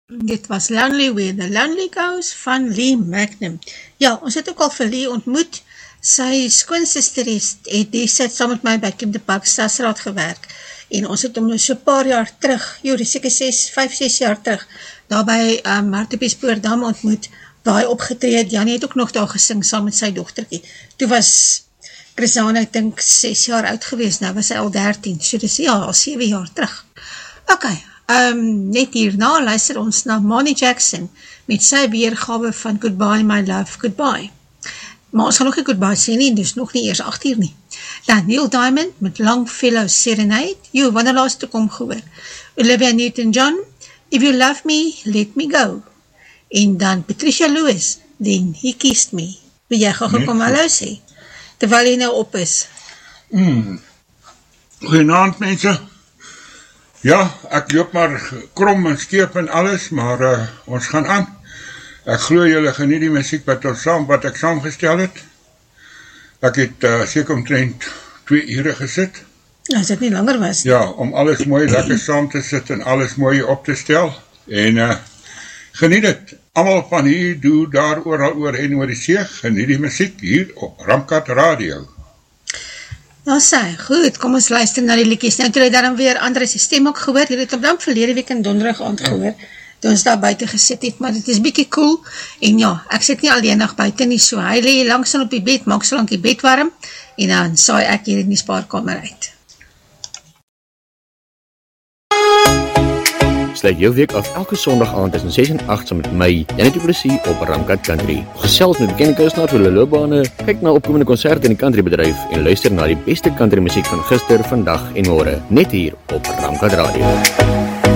Dit was Lonely Where the Lonely Goes van Lee Magnum. Ja, ons het ook al vir Lee ontmoet. Sy skoonsister het destyds saam met my by Kim de Park Stadsraad gewerk. En ons het hom nou so paar jaar terug, dis seker 5-6 jaar terug, daar by Hartbeespoort ontmoet, waar hy opgetree het. Janie het ook nog daar gesing saam met sy dochterkie. Toe was Christiane, ek dink 6 jaar oud gewees, nou was hy al 13, so dis ja, al 7 jaar terug. Ok, net hierna luister ons na Monty Jackson met sy weergawe van Goodbye My Love, Goodbye. Maar ons gaan nog nie Goodbye sê nie, dus nog nie eers 8 uur nie. Dan Neil Diamond met Longfellow Serenade, wanneer laatst toe kom gehoor. Olivia Newton-John, If You Love Me, Let Me Go. En dan Patricia Lewis, Then He Kissed Me. Wil jy gaan kom hallo sê, terwyl jy nou op is? Goeienaand mense. Ja, ek loop maar krom en skeep en alles, maar ons gaan aan. Ek glo julle geniet die musiek wat ek saamgestel het. Ek het seker omtrent 2 ure gesit. Ja, as dit nie langer was. Ja, om alles mooi lekker saam te sit en alles mooi op te stel. En geniet het. Almal van hier doe daar oor en oor die see. Geniet die musiek hier op Ramkat Radio. Nou sê, goed, kom ons luister na die liedjies. Nou toe jy daarom weer Andres die stem ook gehoor, jy het op dan verlede week in donderdag aand gehoor, toe ons daar buiten gesit het, maar dit is bietjie cool, en ja, ek sit nie alleenig buiten nie, so hy lee langsom op die bed, maak so lang die bed warm, en dan saai ek hier in die spaarkamer uit. Sluit jou week af elke sondag aand tussen 6 en 8 saam met my, Janet du Plessis op Ramkat Country. Gesels met bekende kunstenaars oor hulle loopbane, kyk na opkomende konserte in die countrybedryf en luister na die beste country musiek van gister, vandag en môre, net hier op Ramkat Radio.